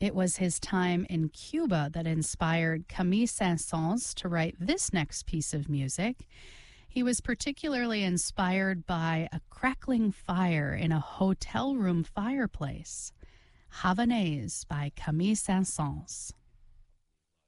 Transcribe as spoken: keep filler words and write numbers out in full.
It was his time in Cuba that inspired Camille Saint-Saëns to write this next piece of music. He was particularly inspired by a crackling fire in a hotel room fireplace. Havanaise by Camille Saint-Saëns.